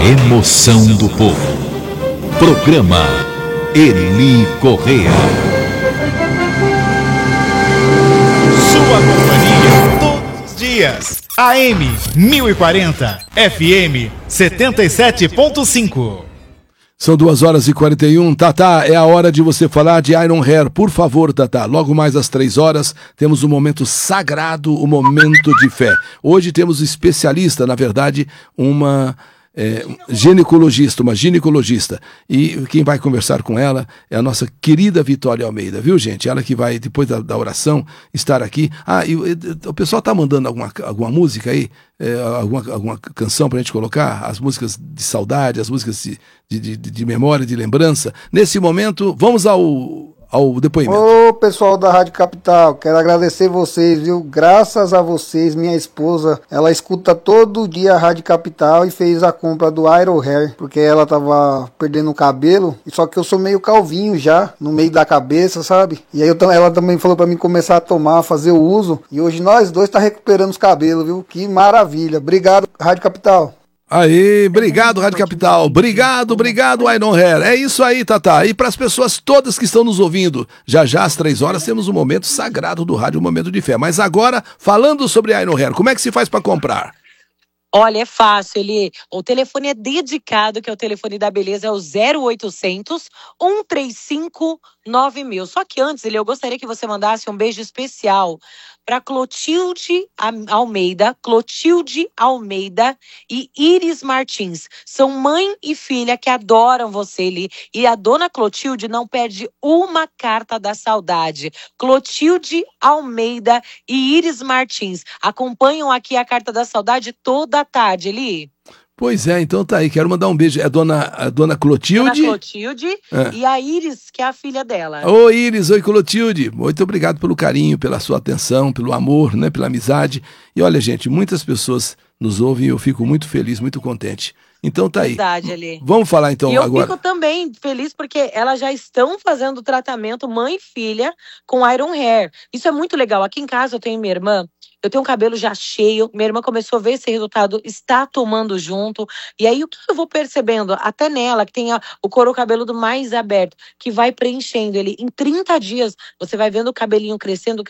emoção do povo. Programa Eli Correa. Sua companhia todos os dias. AM 1040, FM 77.5. São 2h41. Tatá, é a hora de você falar de Iron Hair. Por favor, Tatá, logo mais às 3h temos um momento sagrado, um momento de fé. Hoje temos especialista, na verdade, uma ginecologista. E quem vai conversar com ela é a nossa querida Vitória Almeida, viu, gente? Ela que vai, depois da oração, estar aqui. E o pessoal tá mandando alguma música aí? Alguma canção pra gente colocar? As músicas de saudade, as músicas de memória, de lembrança. Nesse momento, vamos ao depoimento. Ô, pessoal da Rádio Capital, quero agradecer vocês, viu? Graças a vocês, minha esposa, ela escuta todo dia a Rádio Capital e fez a compra do Iron Hair, porque ela tava perdendo o cabelo, só que eu sou meio calvinho já, no meio da cabeça, sabe? E aí ela também falou pra mim começar a tomar, fazer o uso, e hoje nós dois tá recuperando os cabelos, viu? Que maravilha. Obrigado, Rádio Capital. Aí, obrigado, Rádio Capital. Obrigado, Iron Hair. É isso aí, Tatá. E para as pessoas todas que estão nos ouvindo, já às 3h temos um momento sagrado do rádio, um momento de fé. Mas agora, falando sobre Iron Hair, como é que se faz para comprar? Olha, é fácil, o telefone é dedicado, que é o telefone da beleza, é o 0800 135 9000. Só que antes, eu gostaria que você mandasse um beijo especial para Clotilde Almeida e Iris Martins. São mãe e filha que adoram você, Eli. E a dona Clotilde não perde uma carta da saudade. Clotilde Almeida e Iris Martins acompanham aqui a carta da saudade toda a tarde, Eli. Pois é, então tá aí, quero mandar um beijo. É a dona Clotilde? Dona Clotilde e a Iris, que é a filha dela. Ô Iris, oi Clotilde, muito obrigado pelo carinho, pela sua atenção, pelo amor, né, pela amizade. E olha, gente, muitas pessoas nos ouvem e eu fico muito feliz, muito contente. Então tá aí. Verdade, Ali. Vamos falar então agora. E eu fico também feliz porque elas já estão fazendo o tratamento mãe e filha com Iron Hair. Isso é muito legal. Aqui em casa eu tenho minha irmã. Eu tenho um cabelo já cheio, minha irmã começou a ver esse resultado, está tomando junto. E aí o que eu vou percebendo? Até nela, que tem o couro cabeludo mais aberto, que vai preenchendo ele. Em 30 dias, você vai vendo o cabelinho crescendo.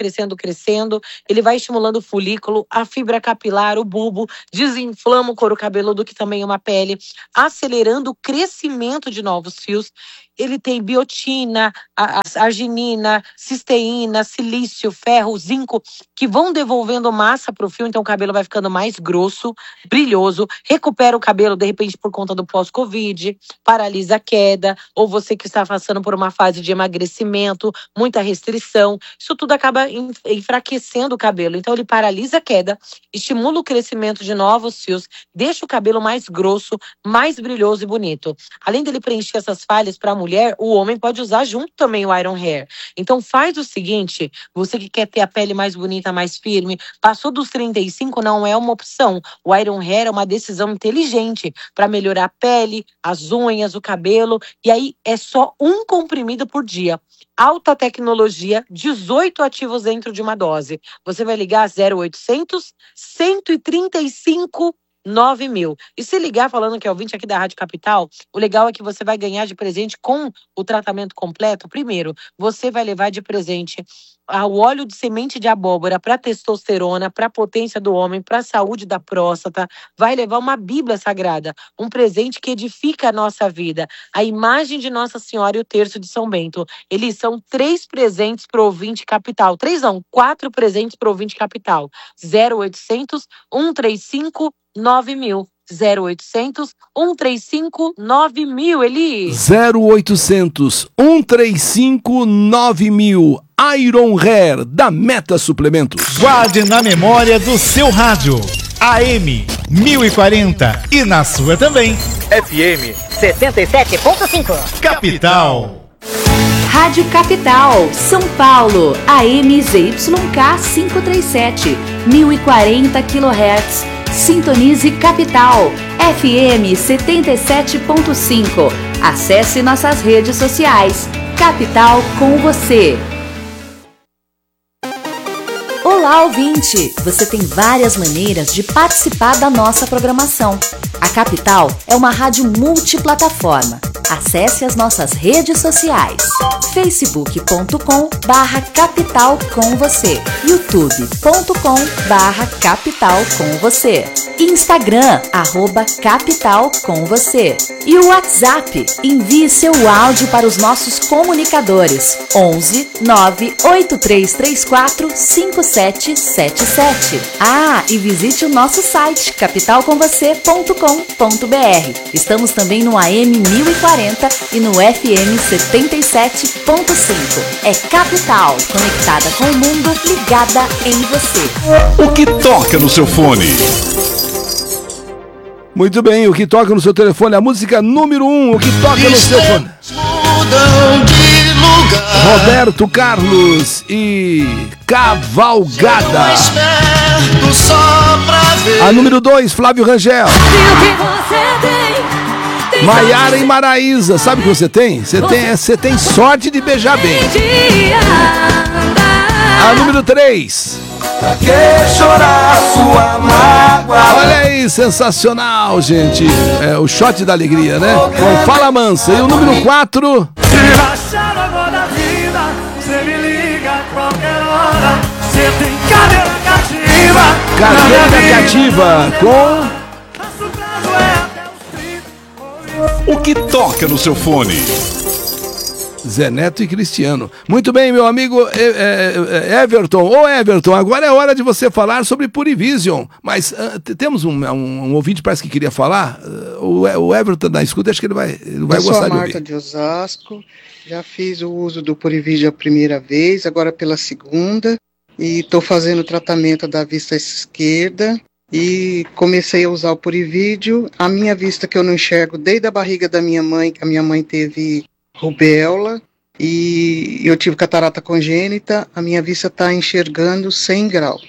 Ele vai estimulando o folículo, a fibra capilar, o bulbo, desinflama o couro cabeludo, que também é uma pele, acelerando o crescimento de novos fios. Ele tem biotina, arginina, cisteína, silício, ferro, zinco, que vão devolvendo massa para o fio, então o cabelo vai ficando mais grosso, brilhoso, recupera o cabelo, de repente, por conta do pós-Covid, paralisa a queda, ou você que está passando por uma fase de emagrecimento, muita restrição, isso tudo acaba enfraquecendo o cabelo. Então ele paralisa a queda, estimula o crescimento de novos fios, deixa o cabelo mais grosso, mais brilhoso e bonito. Além dele preencher essas falhas para a mulher, o homem pode usar junto também o Iron Hair. Então faz o seguinte, você que quer ter a pele mais bonita, mais firme, passou dos 35, não é uma opção. O Iron Hair é uma decisão inteligente para melhorar a pele, as unhas, o cabelo, e aí é só um comprimido por dia. Alta tecnologia, 18 ativos dentro de uma dose. Você vai ligar 0800 135 9000. E se ligar falando que é ouvinte aqui da Rádio Capital, o legal é que você vai ganhar de presente com o tratamento completo. Primeiro, você vai levar de presente o óleo de semente de abóbora para testosterona, para a potência do homem, para a saúde da próstata. Vai levar uma Bíblia Sagrada, um presente que edifica a nossa vida. A imagem de Nossa Senhora e o terço de São Bento. Eles são 3 presentes para o ouvinte capital. 4 presentes para o ouvinte capital. 0800 135 9000. 0800 135 9000, Eli. 0800 135 9000. Iron Hair, da Meta Suplementos. Guarde na memória do seu rádio. AM 1040 e na sua também. FM 77.5. Capital. Rádio Capital, São Paulo, AM ZYK 537, 1040 kHz. Sintonize Capital, FM 77.5. Acesse nossas redes sociais. Capital com você. Olá, ouvinte! Você tem várias maneiras de participar da nossa programação. A Capital é uma rádio multiplataforma. Acesse as nossas redes sociais: facebook.com/capital com você, youtube.com/capital com você, Instagram @capital com você e o WhatsApp. Envie seu áudio para os nossos comunicadores 11 98334 5777. E visite o nosso site capitalcomvocê.com.br. Estamos também no AM 1040 e no FM 77.5. É Capital, conectada com o mundo, ligada em você. O que toca no seu fone? Muito bem, o que toca no seu telefone, a música número 1, o que toca no seu fone. Roberto Carlos e Cavalgada. A número 2, Flávio Rangel. Maiara e Maraísa, sabe o que você tem? Você tem sorte de beijar bem. A número 3. Pra que chorar sua mágoa? Olha aí, sensacional, gente. É o shot da alegria, né? Com Fala Mansa. E o número 4. Se achar agora da vida, você me liga a qualquer hora. Você tem cadeira cativa. Cadeira cativa com O que toca no seu fone? Zé Neto e Cristiano. Muito bem, meu amigo Everton. Ô Everton, agora é hora de você falar sobre Purivision. Mas temos um ouvinte que parece que queria falar. O Everton da escuta, acho que ele vai gostar de ouvir. Eu sou a Marta de Osasco. Já fiz o uso do Purivision a primeira vez, agora pela segunda. E estou fazendo o tratamento da vista esquerda. E comecei a usar o Purivision. A minha vista, que eu não enxergo desde a barriga da minha mãe, que a minha mãe teve rubéola, e eu tive catarata congênita, a minha vista está enxergando 100 graus.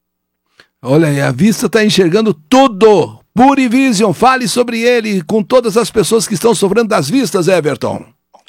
Olha aí, a vista está enxergando tudo. Purivision, fale sobre ele com todas as pessoas que estão sofrendo das vistas, Everton.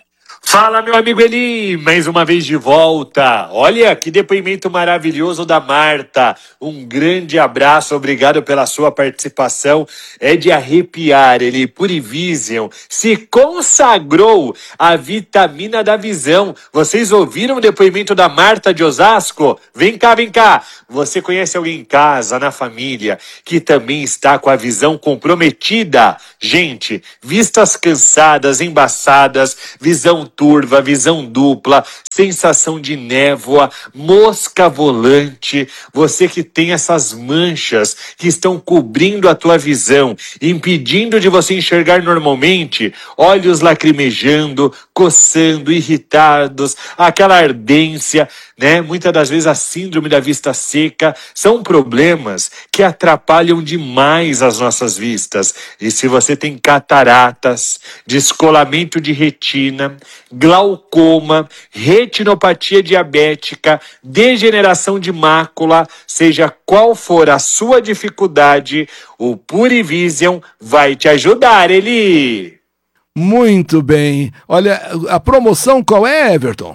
Fala, meu amigo Eli, mais uma vez de volta. Olha, que depoimento maravilhoso da Marta. Um grande abraço, obrigado pela sua participação. É de arrepiar, Eli. Purivision se consagrou a vitamina da visão. Vocês ouviram o depoimento da Marta de Osasco? Vem cá, vem cá. Você conhece alguém em casa, na família, que também está com a visão comprometida? Gente, vistas cansadas, embaçadas, visão turva, visão dupla, sensação de névoa, mosca volante. Você que tem essas manchas que estão cobrindo a tua visão, impedindo de você enxergar normalmente, olhos lacrimejando, coçando, irritados, aquela ardência, né? Muitas das vezes a síndrome da vista seca, são problemas que atrapalham demais as nossas vistas. E se você tem cataratas, descolamento de retina, glaucoma, retinopatia diabética, degeneração de mácula, seja qual for a sua dificuldade, o Purivision vai te ajudar, Eli! Muito bem. Olha, a promoção qual é, Everton?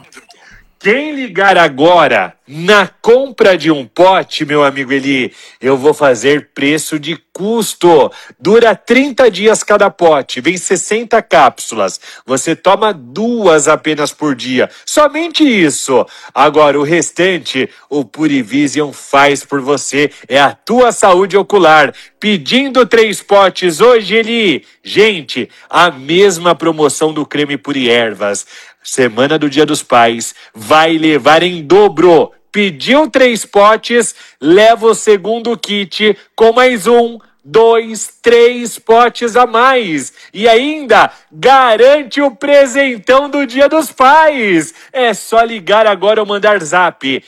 Quem ligar agora na compra de um pote, meu amigo Eli, eu vou fazer preço de custo. Dura 30 dias cada pote, vem 60 cápsulas. Você toma 2 apenas por dia. Somente isso. Agora, o restante, o Purivision faz por você. É a tua saúde ocular. Pedindo 3 potes hoje, Eli. Gente, a mesma promoção do creme Puriervas. Semana do Dia dos Pais, vai levar em dobro. Pediu 3 potes, leva o segundo kit com mais 1, 2, 3 potes a mais. E ainda garante o presentão do Dia dos Pais. É só ligar agora ou mandar zap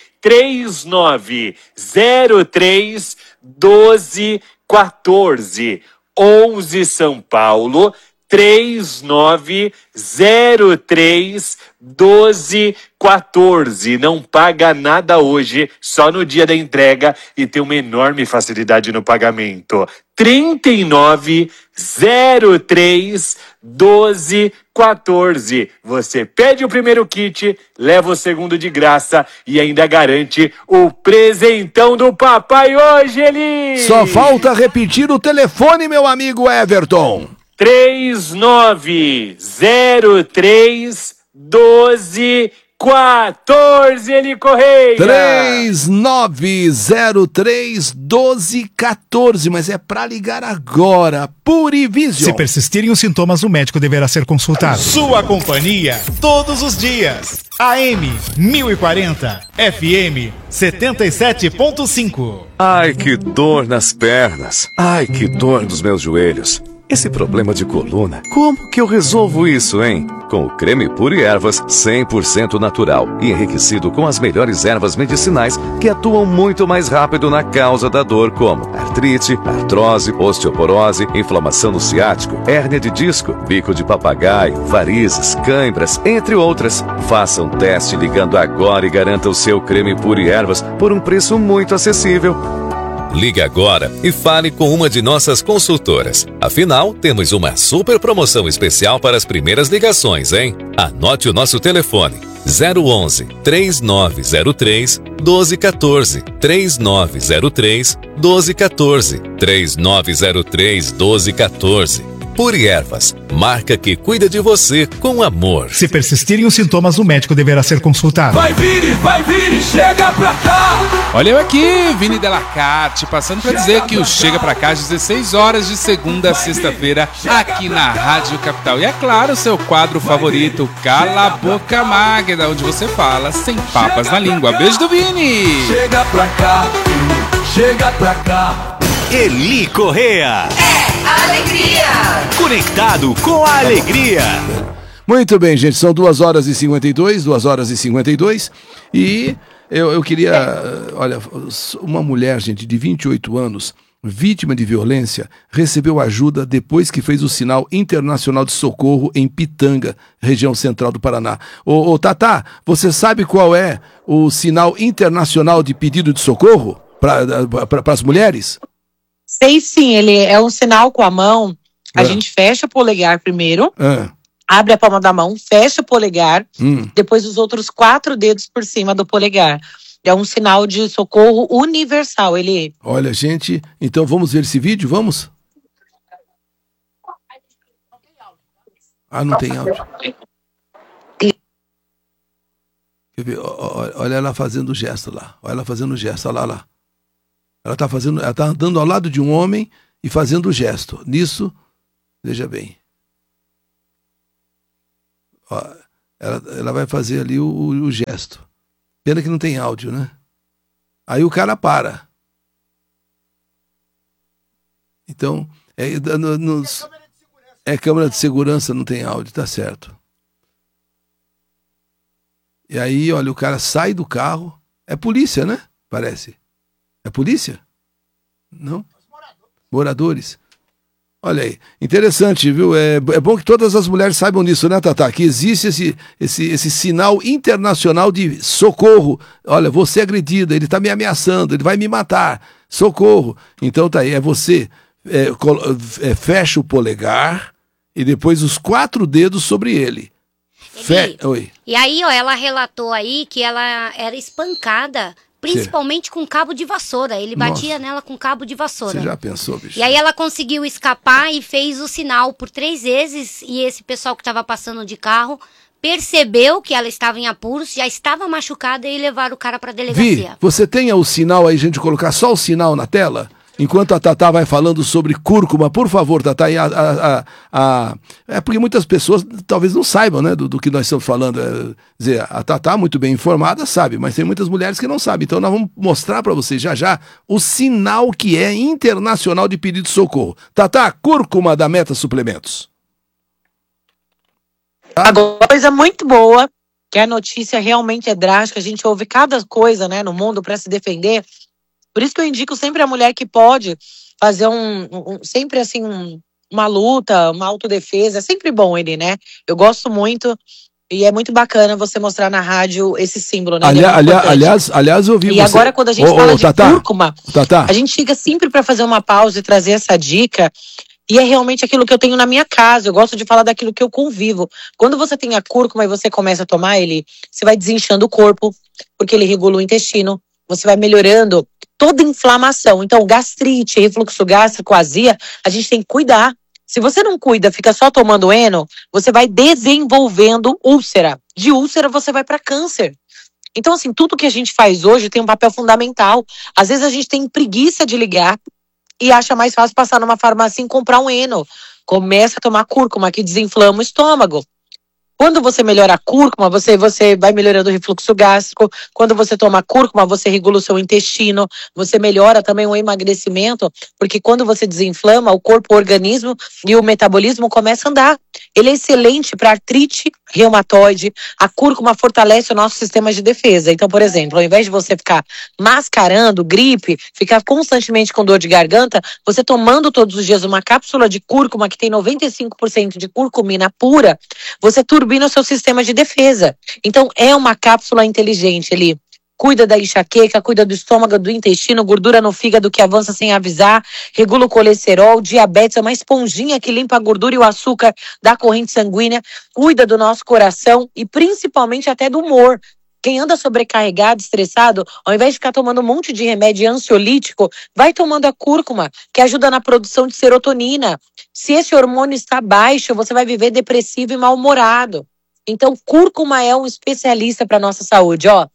3903 1214 11 São Paulo 3903 1214. Não paga nada hoje, só no dia da entrega e tem uma enorme facilidade no pagamento. 39 03 12 14. Você pede o primeiro kit, leva o segundo de graça e ainda garante o presentão do papai hoje, Eli! Só falta repetir o telefone, meu amigo Everton. 39 03 12 14, Eli Correia! 3903-1214, mas é pra ligar agora. Purivision. Se persistirem os sintomas, o médico deverá ser consultado. Sua companhia, todos os dias. AM 1040, FM 77.5. Ai, que dor nas pernas. Ai, que dor nos meus joelhos. Esse problema de coluna, como que eu resolvo isso, hein? Com o creme Pure Ervas 100% natural e enriquecido com as melhores ervas medicinais que atuam muito mais rápido na causa da dor, como artrite, artrose, osteoporose, inflamação no ciático, hérnia de disco, bico de papagaio, varizes, cãibras, entre outras. Faça um teste ligando agora e garanta o seu creme Pure Ervas por um preço muito acessível. Ligue agora e fale com uma de nossas consultoras. Afinal, temos uma super promoção especial para as primeiras ligações, hein? Anote o nosso telefone: 011 3903 1214, 3903 1214, 3903 1214. Pure Ervas, marca que cuida de você com amor. Se persistirem os sintomas, o médico deverá ser consultado. Vai vir, chega pra cá! Olha eu aqui, Vini Delacarte, passando pra dizer que o Chega Pra Cá às 16 horas de segunda a sexta-feira aqui na Rádio Capital. E é claro, seu quadro favorito, Cala a Boca Magda, onde você fala sem papas na língua. Beijo do Vini! Chega pra cá, chega pra cá. Eli Correia. Alegria! Conectado com a alegria. Muito bem, gente, são 2h52, e eu queria, olha, uma mulher, gente, de 28 anos, vítima de violência, recebeu ajuda depois que fez o sinal internacional de socorro em Pitanga, região central do Paraná. Ô Tatá, você sabe qual é o sinal internacional de pedido de socorro para as mulheres? Sei sim, ele é um sinal com a mão. A gente fecha o polegar primeiro, abre a palma da mão, fecha o polegar, depois os outros 4 dedos por cima do polegar. É um sinal de socorro universal, ele. Olha, gente, então vamos ver esse vídeo, vamos? Ah, não tem áudio. Quer ver? Olha ela fazendo o gesto lá. Olha ela fazendo o gesto, olha lá. Ela tá andando ao lado de um homem e fazendo o gesto. Nisso, veja bem. Ó, ela vai fazer ali o gesto. Pena que não tem áudio, né? Aí o cara para. Então, câmera de segurança, não tem áudio, tá certo. E aí, olha, o cara sai do carro. É polícia, né? Parece. É polícia? Não? Moradores. Olha aí, interessante, viu? É bom que todas as mulheres saibam disso, né, Tatá? Que existe esse sinal internacional de socorro. Olha, você é agredida, ele está me ameaçando, ele vai me matar. Socorro. Então tá aí, você fecha o polegar e depois os 4 dedos sobre ele. Oi. E aí, ó, ela relatou aí que ela era espancada, principalmente com cabo de vassoura. Ele batia nela com cabo de vassoura. Você já pensou, bicho? E aí ela conseguiu escapar e fez o sinal por 3 vezes. E esse pessoal que estava passando de carro percebeu que ela estava em apuros, já estava machucada e levaram o cara para delegacia. Vi, você tem o sinal aí, gente, colocar só o sinal na tela? Enquanto a Tatá vai falando sobre cúrcuma, por favor, Tatá, porque muitas pessoas talvez não saibam, né, do que nós estamos falando. Dizer, a Tatá, muito bem informada, sabe, mas tem muitas mulheres que não sabem. Então nós vamos mostrar para vocês já o sinal que é internacional de pedido de socorro. Tatá, cúrcuma da Meta Suplementos. Agora, coisa muito boa, que a notícia realmente é drástica, a gente ouve cada coisa, né, no mundo para se defender. Por isso que eu indico sempre a mulher que pode fazer sempre assim, uma luta, uma autodefesa. É sempre bom ele, né? Eu gosto muito. E é muito bacana você mostrar na rádio esse símbolo, né? Aliás, eu ouvi você. E agora, quando a gente fala de cúrcuma, a gente chega sempre para fazer uma pausa e trazer essa dica. E é realmente aquilo que eu tenho na minha casa. Eu gosto de falar daquilo que eu convivo. Quando você tem a cúrcuma e você começa a tomar ele, você vai desinchando o corpo, porque ele regula o intestino. Você vai melhorando toda inflamação. Então, gastrite, refluxo gástrico, azia, a gente tem que cuidar. Se você não cuida, fica só tomando Eno, você vai desenvolvendo úlcera. De úlcera, você vai para câncer. Então, assim, tudo que a gente faz hoje tem um papel fundamental. Às vezes a gente tem preguiça de ligar e acha mais fácil passar numa farmácia e comprar um Eno. Começa a tomar cúrcuma, que desinflama o estômago. Quando você melhora a cúrcuma, você vai melhorando o refluxo gástrico. Quando você toma cúrcuma, você regula o seu intestino. Você melhora também o emagrecimento, porque quando você desinflama, o corpo, o organismo e o metabolismo começam a andar. Ele é excelente para artrite reumatoide. A cúrcuma fortalece o nosso sistema de defesa. Então, por exemplo, ao invés de você ficar mascarando gripe, ficar constantemente com dor de garganta, você tomando todos os dias uma cápsula de cúrcuma que tem 95% de curcumina pura, você turbina o seu sistema de defesa. Então, é uma cápsula inteligente. Ele cuida da enxaqueca, cuida do estômago, do intestino, gordura no fígado que avança sem avisar, regula o colesterol, diabetes, é uma esponjinha que limpa a gordura e o açúcar da corrente sanguínea, cuida do nosso coração e principalmente até do humor. Quem anda sobrecarregado, estressado, ao invés de ficar tomando um monte de remédio ansiolítico, vai tomando a cúrcuma, que ajuda na produção de serotonina. Se esse hormônio está baixo, você vai viver depressivo e mal-humorado. Então, cúrcuma é um especialista para nossa saúde, ó.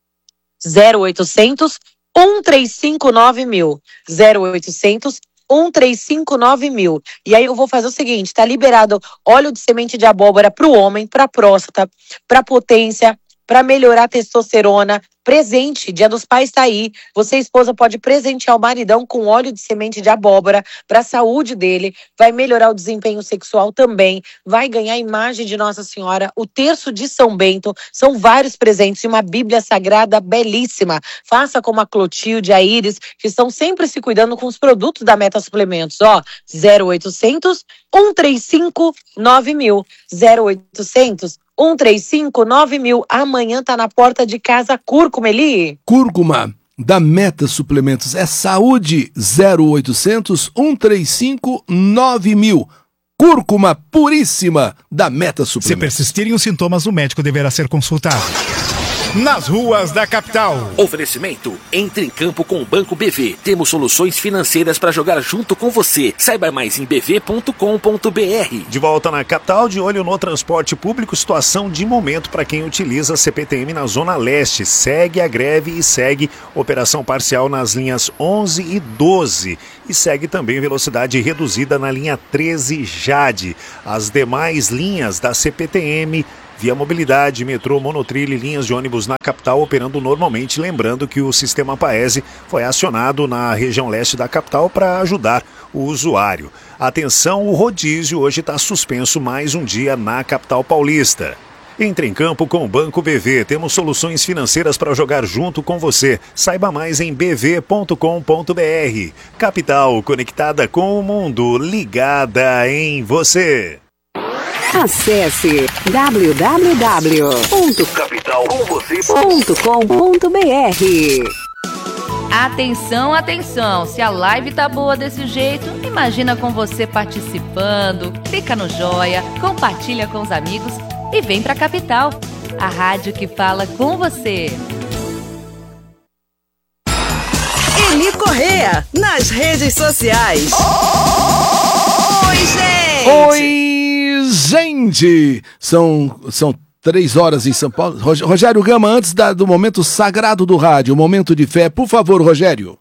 0800 135 9000. 0800 135 9000. E aí eu vou fazer o seguinte, tá liberado óleo de semente de abóbora pro homem, pra próstata, pra potência, para melhorar a testosterona. Presente, Dia dos Pais tá aí. Você, esposa, pode presentear o maridão com óleo de semente de abóbora para a saúde dele. Vai melhorar o desempenho sexual também. Vai ganhar a imagem de Nossa Senhora, o terço de São Bento. São vários presentes e uma Bíblia Sagrada belíssima. Faça como a Clotilde, a Iris, que estão sempre se cuidando com os produtos da Meta Suplementos. Ó, 0800 135 9000. 0800 135 9000. Amanhã tá na porta de casa Cúrcuma, Eli. Cúrcuma da Meta Suplementos é saúde. 0800 135 9000. Cúrcuma puríssima da Meta Suplementos. Se persistirem os sintomas, o médico deverá ser consultado. Nas ruas da capital. Oferecimento: entre em campo com o Banco BV. Temos soluções financeiras para jogar junto com você. Saiba mais em bv.com.br. De volta na capital, de olho no transporte público, situação de momento para quem utiliza a CPTM na Zona Leste. Segue a greve e segue operação parcial nas linhas 11 e 12. E segue também velocidade reduzida na linha 13 Jade. As demais linhas da CPTM, Via Mobilidade, metrô, monotrilho e linhas de ônibus na capital operando normalmente, lembrando que o sistema Paese foi acionado na região leste da capital para ajudar o usuário. Atenção, o rodízio hoje está suspenso mais um dia na capital paulista. Entre em campo com o Banco BV. Temos soluções financeiras para jogar junto com você. Saiba mais em bv.com.br. Capital conectada com o mundo, ligada em você. Acesse www.capitalcomvocê.com.br. Atenção, atenção! Se a live tá boa desse jeito, imagina com você participando. Clica no joia, compartilha com os amigos e vem pra Capital, a rádio que fala com você. Eli Correia, nas redes sociais. Oi, gente! Oi, gente! São 3 horas em São Paulo. Rogério Gama, antes do momento sagrado do rádio, o momento de fé, por favor, Rogério.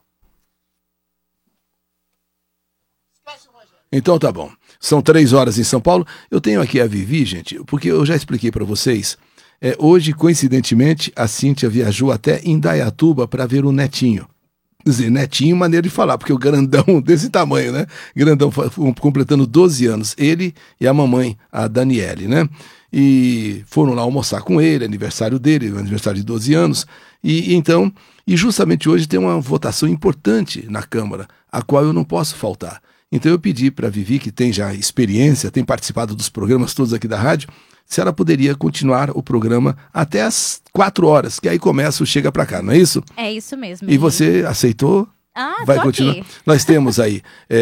Então tá bom. São 3 horas em São Paulo. Eu tenho aqui a Vivi, gente, porque eu já expliquei para vocês. Hoje, coincidentemente, a Cíntia viajou até Indaiatuba para ver o netinho. Quer dizer, netinho, maneira de falar, porque o grandão desse tamanho, né? Grandão completando 12 anos. Ele e a mamãe, a Daniele, né? E foram lá almoçar com ele, aniversário dele, aniversário de 12 anos. E justamente hoje tem uma votação importante na Câmara, a qual eu não posso faltar. Então eu pedi para a Vivi, que tem já experiência, tem participado dos programas todos aqui da rádio, se ela poderia continuar o programa até as 4 horas, que aí começa o Chega Pra Cá, não é isso? É isso mesmo. E você aceitou? Vai continuar. Aqui. Nós temos aí,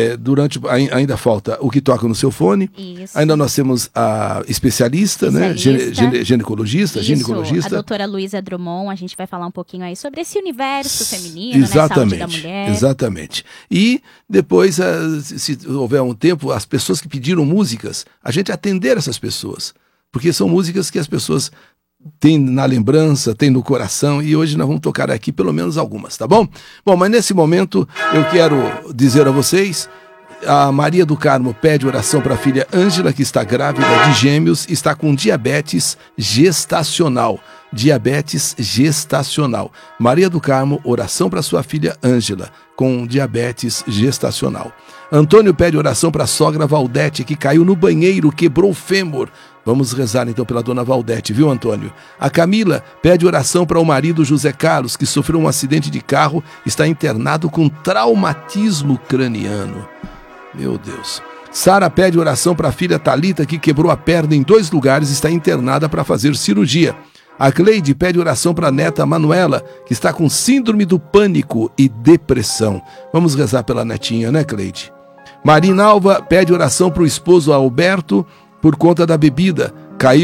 ainda falta o que toca no seu fone. Isso. Ainda nós temos a especialista, né? Ginecologista. A doutora Luísa Drummond, a gente vai falar um pouquinho aí sobre esse universo feminino, exatamente, né? Saúde da mulher. Exatamente. E depois, se houver um tempo, as pessoas que pediram músicas, a gente atender essas pessoas. Porque são músicas que as pessoas tem na lembrança, tem no coração, e hoje nós vamos tocar aqui pelo menos algumas, tá bom? Bom, mas nesse momento eu quero dizer a vocês, a Maria do Carmo pede oração para a filha Ângela, que está grávida de gêmeos, está com diabetes gestacional. Diabetes gestacional. Maria do Carmo, oração para sua filha Ângela, com diabetes gestacional. Antônio pede oração para a sogra Valdete, que caiu no banheiro, quebrou o fêmur. Vamos rezar então pela dona Valdete, viu, Antônio? A Camila pede oração para o marido José Carlos, que sofreu um acidente de carro, está internado com traumatismo craniano. Meu Deus. Sara pede oração para a filha Thalita, que quebrou a perna em 2 lugares e está internada para fazer cirurgia. A Cleide pede oração para a neta Manuela, que está com síndrome do pânico e depressão. Vamos rezar pela netinha, né, Cleide? Marinalva pede oração para o esposo Alberto, por conta da bebida.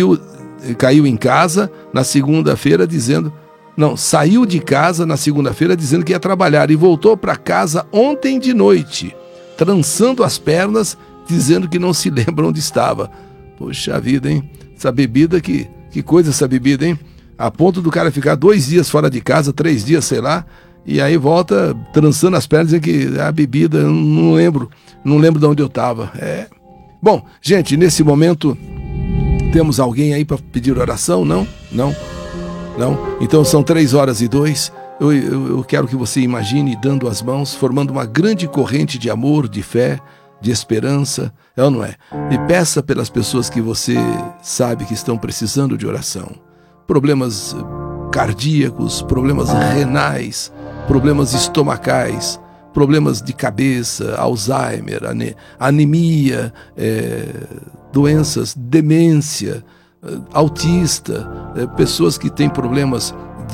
Caiu em casa na segunda-feira dizendo... Não, saiu de casa na segunda-feira dizendo que ia trabalhar e voltou para casa ontem de noite, trançando as pernas, dizendo que não se lembra onde estava. Poxa vida, hein? Essa bebida, que coisa essa bebida, hein? A ponto do cara ficar 2 dias fora de casa, 3 dias, sei lá, e aí volta trançando as pernas, dizendo que a bebida, eu não lembro de onde eu estava. Bom, gente, nesse momento, temos alguém aí para pedir oração? Não? Então são 3h02. Eu quero que você imagine dando as mãos, formando uma grande corrente de amor, de fé, de esperança, é ou não é? E peça pelas pessoas que você sabe que estão precisando de oração. Problemas cardíacos, problemas renais, problemas estomacais, problemas de cabeça, Alzheimer, anemia, doenças, demência, autista, pessoas que têm problemas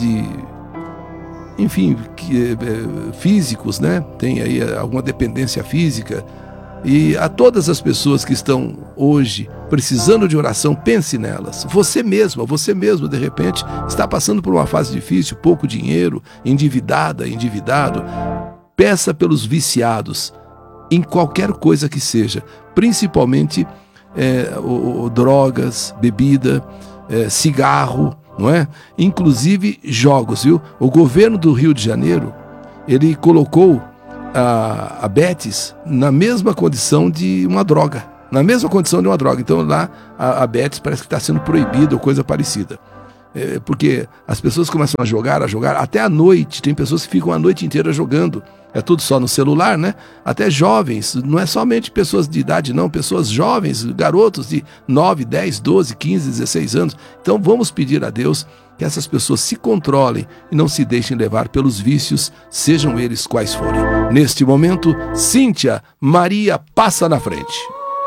físicos, né? Tem aí alguma dependência física. E a todas as pessoas que estão hoje precisando de oração, pense nelas. Você mesmo, de repente, está passando por uma fase difícil, pouco dinheiro, endividado. Peça pelos viciados, em qualquer coisa que seja, principalmente drogas, bebida, cigarro, não é? Inclusive jogos, viu? O governo do Rio de Janeiro, ele colocou a Betis na mesma condição de uma droga. Então lá a Betis parece que está sendo proibida ou coisa parecida. Porque as pessoas começam a jogar até à noite. Tem pessoas que ficam a noite inteira jogando. É tudo só no celular, né? Até jovens, não é somente pessoas de idade não, pessoas jovens, garotos de 9, 10, 12, 15, 16 anos. Então vamos pedir a Deus que essas pessoas se controlem e não se deixem levar pelos vícios, sejam eles quais forem. Neste momento, Cíntia Maria passa na frente.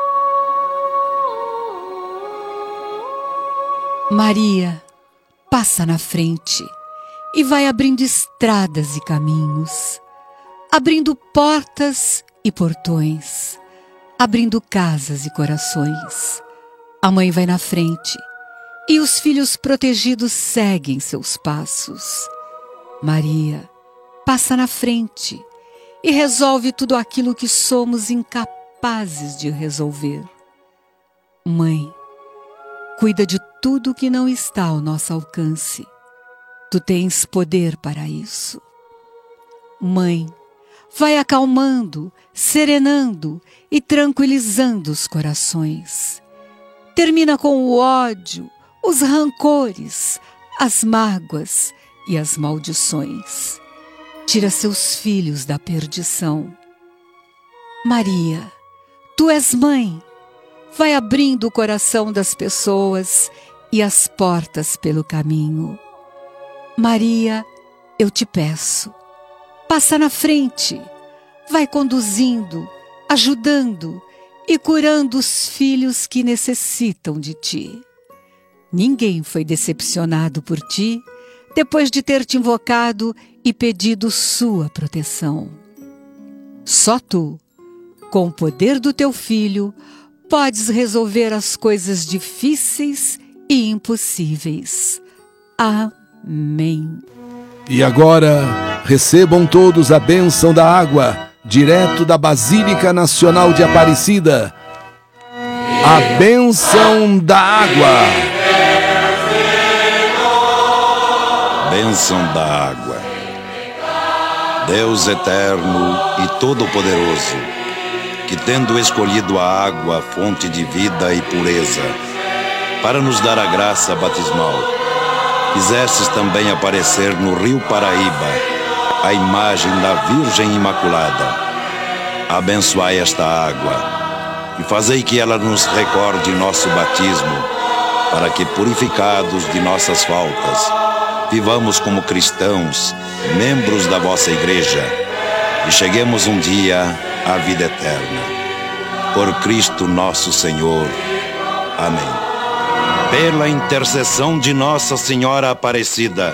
Maria passa na frente e vai abrindo estradas e caminhos, abrindo portas e portões, abrindo casas e corações. A mãe vai na frente e os filhos protegidos seguem seus passos. Maria passa na frente e resolve tudo aquilo que somos incapazes de resolver. Mãe, cuida de tudo que não está ao nosso alcance. Tu tens poder para isso. Mãe, vai acalmando, serenando e tranquilizando os corações. Termina com o ódio, os rancores, as mágoas e as maldições. Tira seus filhos da perdição. Maria, tu és mãe. Vai abrindo o coração das pessoas e as portas pelo caminho. Maria, eu te peço, passa na frente, vai conduzindo, ajudando e curando os filhos que necessitam de ti. Ninguém foi decepcionado por ti depois de ter te invocado e pedido sua proteção. Só tu, com o poder do teu Filho, podes resolver as coisas difíceis e impossíveis. Amém. E agora, recebam todos a bênção da água, direto da Basílica Nacional de Aparecida. A bênção da água. Bênção da água. Deus eterno e todo-poderoso, que tendo escolhido a água, fonte de vida e pureza, para nos dar a graça batismal, fizestes também aparecer no rio Paraíba a imagem da Virgem Imaculada. Abençoai esta água e fazei que ela nos recorde nosso batismo, para que, purificados de nossas faltas, vivamos como cristãos, membros da vossa igreja, e cheguemos um dia à vida eterna. Por Cristo nosso Senhor. Amém. Pela intercessão de Nossa Senhora Aparecida,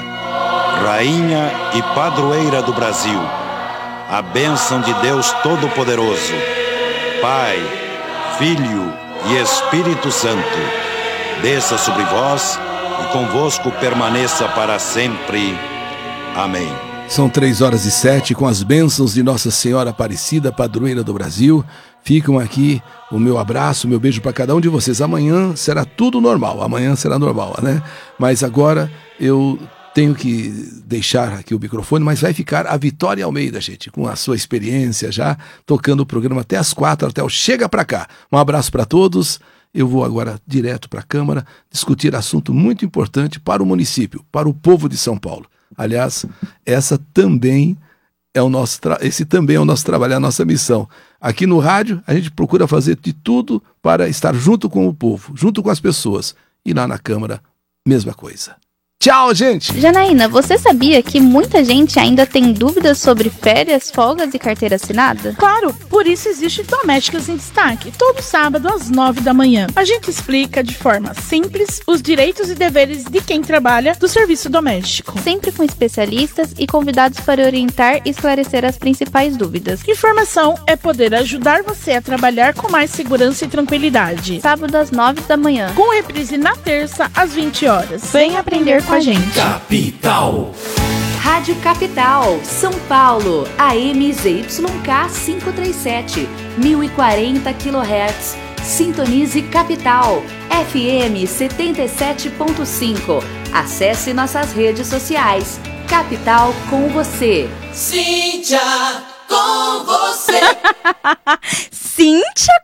Rainha e Padroeira do Brasil, a bênção de Deus Todo-Poderoso, Pai, Filho e Espírito Santo, desça sobre vós e convosco permaneça para sempre. Amém. São 3h07, com as bênçãos de Nossa Senhora Aparecida, Padroeira do Brasil. Ficam aqui o meu abraço, o meu beijo para cada um de vocês. Amanhã será tudo normal, amanhã será normal, né? Mas agora eu tenho que deixar aqui o microfone, mas vai ficar a Vitória Almeida, gente, com a sua experiência já, tocando o programa até as 4, até o Chega Pra Cá. Um abraço para todos. Eu vou agora direto para a Câmara discutir assunto muito importante para o município, para o povo de São Paulo. Aliás, esse também é o nosso trabalho, a nossa missão. Aqui no rádio, a gente procura fazer de tudo para estar junto com o povo, junto com as pessoas. E lá na Câmara, mesma coisa. Tchau, gente! Janaína, você sabia que muita gente ainda tem dúvidas sobre férias, folgas e carteira assinada? Claro, por isso existe Domésticas em Destaque, todo sábado às 9 da manhã. A gente explica de forma simples os direitos e deveres de quem trabalha do serviço doméstico. Sempre com especialistas e convidados para orientar e esclarecer as principais dúvidas. Informação é poder ajudar você a trabalhar com mais segurança e tranquilidade. Sábado às 9 da manhã. Com reprise na terça às 20 horas. Vem aprender com a gente. Capital. Rádio Capital, São Paulo, AM ZYK 537, 1040 kHz. Sintonize Capital, FM 77.5. Acesse nossas redes sociais. Capital com você. Cíntia, com você. Cíntia,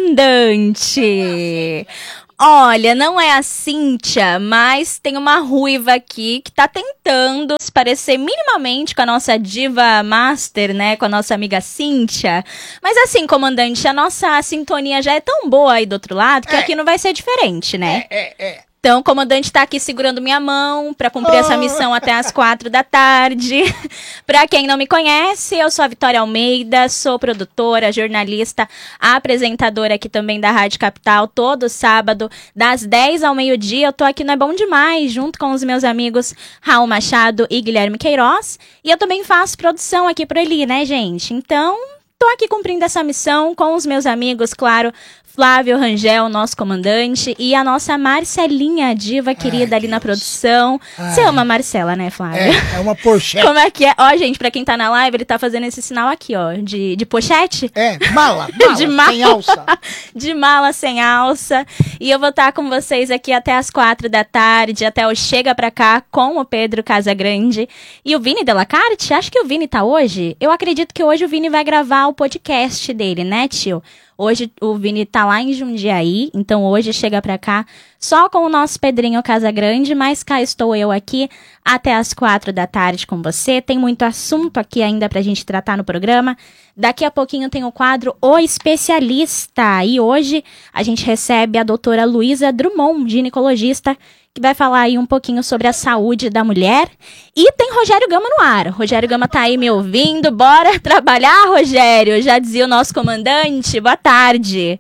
comandante. Olha, não é a Cíntia, mas tem uma ruiva aqui que tá tentando se parecer minimamente com a nossa diva master, né? Com a nossa amiga Cíntia. Mas assim, comandante, a nossa sintonia já é tão boa aí do outro lado que aqui não vai ser diferente, né? Então, o comandante tá aqui segurando minha mão para cumprir essa missão até as 4 da tarde. Para quem não me conhece, eu sou a Vitória Almeida, sou produtora, jornalista, apresentadora aqui também da Rádio Capital, todo sábado, das 10 ao meio-dia. Eu tô aqui no É Bom Demais, junto com os meus amigos Raul Machado e Guilherme Queiroz. E eu também faço produção aqui por ali, né, gente? Então, tô aqui cumprindo essa missão com os meus amigos, claro, Flávio Rangel, nosso comandante, e a nossa Marcelinha, diva querida ali na produção. Você ama a Marcela, né, Flávio? É uma pochete. Como é que é? Ó, gente, pra quem tá na live, ele tá fazendo esse sinal aqui, ó, de pochete. Mala de mala sem alça. De mala sem alça. E eu vou estar com vocês aqui até as 4 da tarde, até o Chega Pra Cá, com o Pedro Casagrande. E o Vini Delacarte, acho que o Vini tá hoje? Eu acredito que hoje o Vini vai gravar o podcast dele, né, tio? Hoje o Vini tá lá em Jundiaí, então hoje Chega Pra Cá só com o nosso Pedrinho Casagrande, mas cá estou eu aqui até as 4 da tarde com você. Tem muito assunto aqui ainda pra gente tratar no programa. Daqui a pouquinho tem o quadro O Especialista, e hoje a gente recebe a doutora Luísa Drummond, ginecologista, que vai falar aí um pouquinho sobre a saúde da mulher. E tem Rogério Gama no ar. Rogério Gama tá aí me ouvindo. Bora trabalhar, Rogério? Já dizia o nosso comandante. Boa tarde.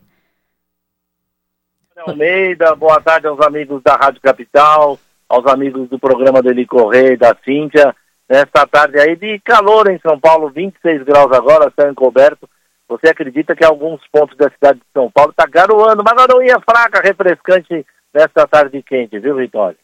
Almeida, boa tarde aos amigos da Rádio Capital, aos amigos do programa do Eli Correia e da Cíntia. Nesta tarde aí de calor em São Paulo, 26 graus agora, céu encoberto. Você acredita que alguns pontos da cidade de São Paulo está garoando, uma garoinha fraca, refrescante nesta tarde quente, viu, Vitória?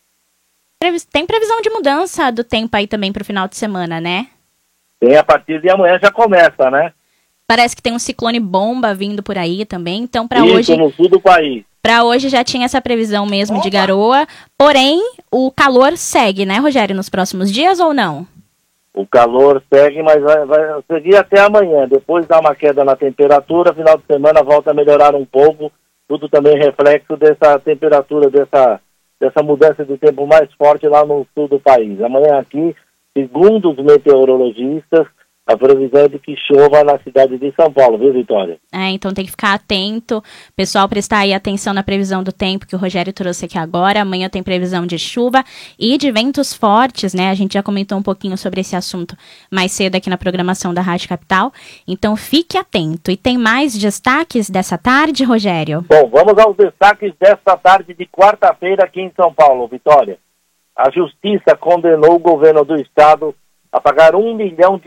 Tem previsão de mudança do tempo aí também para o final de semana, né? Tem, a partir de amanhã já começa, né? Parece que tem um ciclone bomba vindo por aí também, então para hoje... no sul do país. Para hoje já tinha essa previsão mesmo de garoa, porém o calor segue, né, Rogério, nos próximos dias ou não? O calor segue, mas vai seguir até amanhã. Depois dá uma queda na temperatura, final de semana volta a melhorar um pouco. Tudo também reflexo dessa temperatura, dessa mudança de tempo mais forte lá no sul do país. Amanhã aqui, segundo os meteorologistas, a previsão é de que chova na cidade de São Paulo, viu, Vitória? Então tem que ficar atento, pessoal, prestar aí atenção na previsão do tempo que o Rogério trouxe aqui agora. Amanhã tem previsão de chuva e de ventos fortes, né? A gente já comentou um pouquinho sobre esse assunto mais cedo aqui na programação da Rádio Capital. Então fique atento. E tem mais destaques dessa tarde, Rogério? Bom, vamos aos destaques desta tarde de quarta-feira aqui em São Paulo, Vitória. A Justiça condenou o governo do estado a pagar R$1 milhão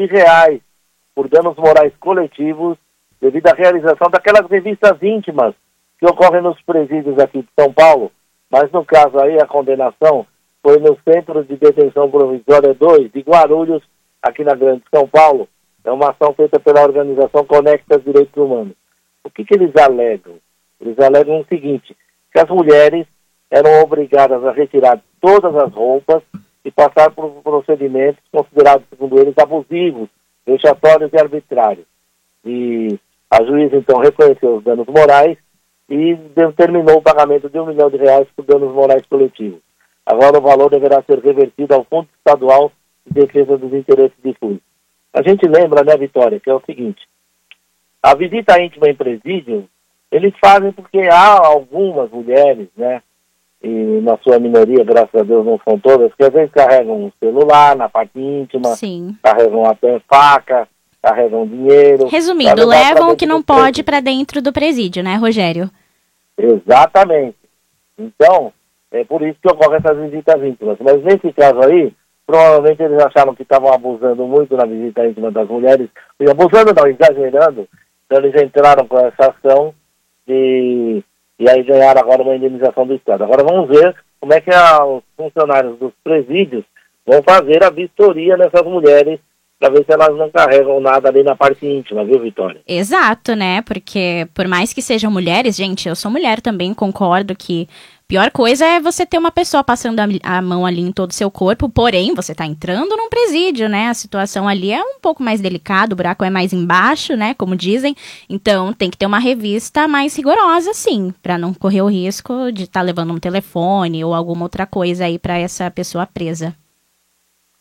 por danos morais coletivos devido à realização daquelas revistas íntimas que ocorrem nos presídios aqui de São Paulo. Mas no caso aí a condenação foi no Centro de Detenção Provisória 2 de Guarulhos, aqui na Grande São Paulo. É uma ação feita pela organização Conectas Direitos Humanos. O que eles alegam? Eles alegam o seguinte, que as mulheres eram obrigadas a retirar todas as roupas e passar por procedimentos considerados, segundo eles, abusivos, vexatórios e arbitrários. E a juíza, então, reconheceu os danos morais e determinou o pagamento de R$1 milhão por danos morais coletivos. Agora o valor deverá ser revertido ao Fundo Estadual de Defesa dos Interesses Difusos. A gente lembra, né, Vitória, que é o seguinte, a visita íntima em presídio, eles fazem porque há algumas mulheres, né, e na sua minoria, graças a Deus, não são todas, que às vezes carregam um celular na parte íntima, Sim. Carregam até faca, carregam dinheiro. Resumindo, levam o que não pode para dentro do presídio, né, Rogério? Exatamente. Então, é por isso que ocorrem essas visitas íntimas. Mas nesse caso aí, provavelmente eles acharam que estavam abusando muito na visita íntima das mulheres, e abusando não, exagerando, então eles entraram com essa ação e aí ganharam agora uma indenização do Estado. Agora vamos ver como é que os funcionários dos presídios vão fazer a vistoria nessas mulheres para ver se elas não carregam nada ali na parte íntima, viu, Vitória? Exato, né? Porque por mais que sejam mulheres, gente, eu sou mulher também, concordo que pior coisa é você ter uma pessoa passando a mão ali em todo o seu corpo, porém, você tá entrando num presídio, né? A situação ali é um pouco mais delicada, o buraco é mais embaixo, né? Como dizem. Então, tem que ter uma revista mais rigorosa, sim, pra não correr o risco de estar levando um telefone ou alguma outra coisa aí pra essa pessoa presa.